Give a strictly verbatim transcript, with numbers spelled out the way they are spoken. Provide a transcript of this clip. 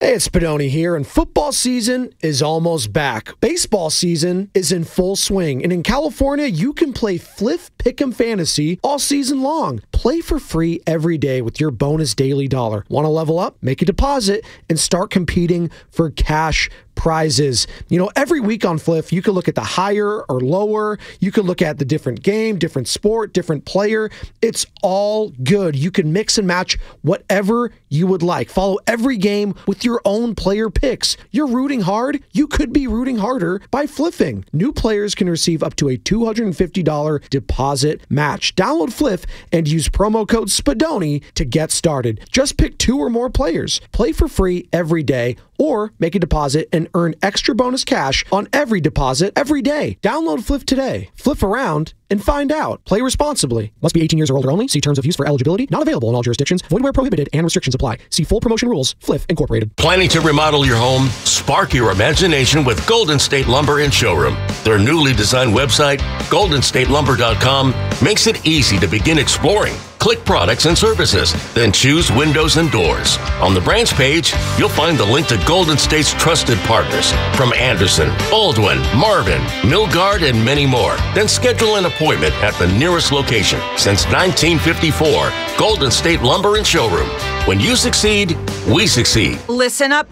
Hey, it's Spadoni here, and football season is almost back. Baseball season is in full swing, and in California, you can play Fliff Pick'em Fantasy all season long. Play for free every day with your bonus daily dollar. Want to level up? Make a deposit and start competing for cash prizes. You know, every week on Fliff, you can look at the higher or lower. You can look at the different game, different sport, different player. It's all good. You can mix and match whatever you would like. Follow every game with your own player picks. You're rooting hard? You could be rooting harder by fliffing. New players can receive up to a two hundred fifty dollars deposit match. Download Fliff and use promo code Spadoni to get started. Just pick two or more players. Play for free every day, or make a deposit and earn extra bonus cash on every deposit every day. Download Fliff today. Fliff around and find out. Play responsibly. Must be eighteen years or older only. See terms of use for eligibility. Not available in all jurisdictions. Void where prohibited and restrictions apply. See full promotion rules. Fliff Incorporated. Planning to remodel your home? Spark your imagination with Golden State Lumber and Showroom. Their newly designed website, golden state lumber dot com, makes it easy to begin exploring. Click products and services, then choose windows and doors. On the branch page, you'll find the link to Golden State's trusted partners from Anderson, Baldwin, Marvin, Milgard, and many more. Then schedule an appointment at the nearest location. Since nineteen fifty-four, Golden State Lumber and Showroom. When you succeed, we succeed. Listen up,